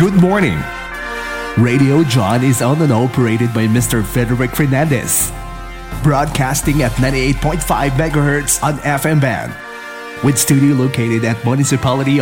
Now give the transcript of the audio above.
Good morning. Radio John is owned and operated by Mr. Frederick Fernandez. Broadcasting at 98.5 megahertz on FM band. With studio located at Municipality